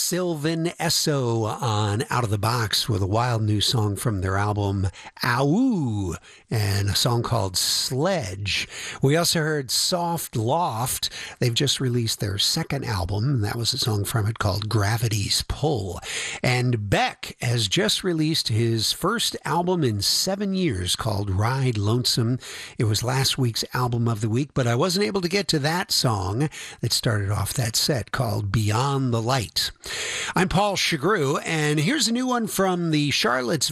Sylvan Esso on Out of the Box with a wild new song from their album Ow, and a song called Sledge. We also heard Soft Loft. They've just released their second album, and that was a song from it called Gravity's Pull. And Beck has just released his first album in 7 years called Ride Lonesome. It was last week's album of the week, but I wasn't able to get to that song that started off that set called Beyond the Light. I'm Paul Chagru, and here's a new one from the Charlottesville